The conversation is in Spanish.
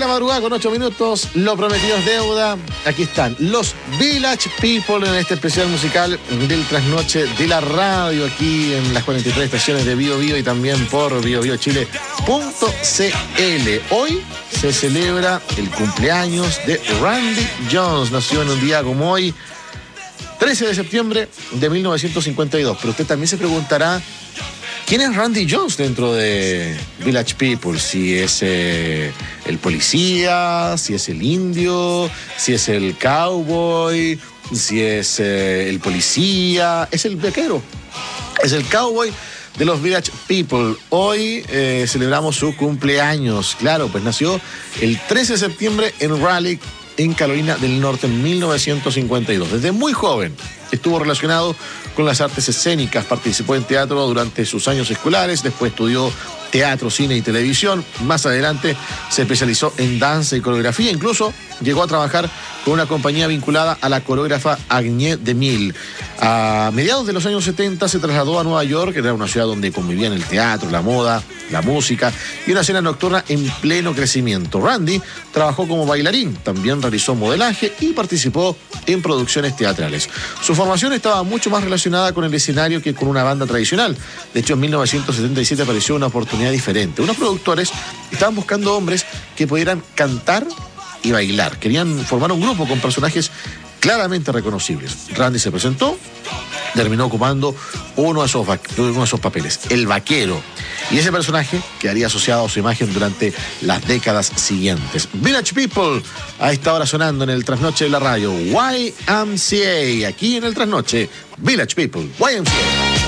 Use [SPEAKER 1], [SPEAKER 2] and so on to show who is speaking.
[SPEAKER 1] madrugada con 8 minutos, lo prometido es deuda. Aquí están los Village People en este especial musical del trasnoche de la radio, aquí en las 43 estaciones de Bio Bio y también por biobiochile.cl. Hoy se celebra el cumpleaños de Randy Jones. Nació en un día como hoy, 13 de septiembre de 1952. Pero usted también se preguntará, ¿quién es Randy Jones dentro de Village People? Si es el policía, si es el indio, si es el cowboy, si es el policía, es el vaquero, es el cowboy de los Village People. Hoy celebramos su cumpleaños. Claro, pues nació el 13 de septiembre en Raleigh, en Carolina del Norte, en 1952. Desde muy joven estuvo relacionado con las artes escénicas, participó en teatro durante sus años escolares, después estudió teatro, cine y televisión. Más adelante se especializó en danza y coreografía, incluso llegó a trabajar con una compañía vinculada a la coreógrafa Agnès Demille. A mediados de los años 70 se trasladó a Nueva York, que era una ciudad donde convivían el teatro, la moda, la música y una escena nocturna en pleno crecimiento. Randy trabajó como bailarín, también realizó modelaje y participó en producciones teatrales. Su formación estaba mucho más relacionada con el escenario que con una banda tradicional. De hecho, en 1977 apareció una oportunidad diferente. Unos productores estaban buscando hombres que pudieran cantar y bailar. Querían formar un grupo con personajes claramente reconocibles. Randy se presentó, terminó ocupando uno de esos papeles, el vaquero. Y ese personaje quedaría asociado a su imagen durante las décadas siguientes. Village People, a esta hora sonando en el trasnoche de la radio. YMCA, aquí en el trasnoche. Village People, YMCA.